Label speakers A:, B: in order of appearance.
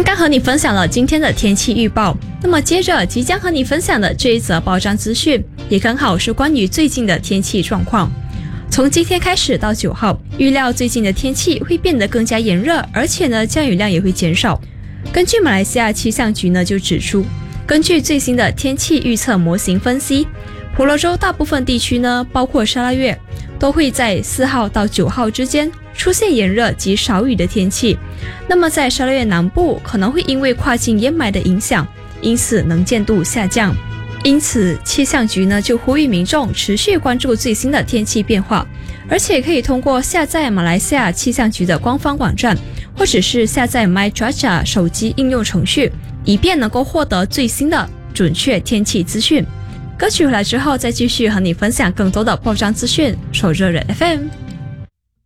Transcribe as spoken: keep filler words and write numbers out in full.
A: 刚刚和你分享了今天的天气预报，那么接着即将和你分享的这一则报章资讯也刚好是关于最近的天气状况。从今天开始到九号，预料最近的天气会变得更加炎热，而且呢降雨量也会减少。根据马来西亚气象局呢就指出，根据最新的天气预测模型分析，婆罗洲大部分地区呢，包括沙拉越，都会在四号到九号之间出现炎热及少雨的天气。那么在沙拉越南部可能会因为跨境烟霾的影响，因此能见度下降。因此气象局呢就呼吁民众持续关注最新的天气变化，而且可以通过下载马来西亚气象局的官方网站，或者是下载 MyCuaca 手机应用程序，以便能够获得最新的准确天气资讯。歌曲回来之后再继续和你分享更多的报章资讯，守着人 F M。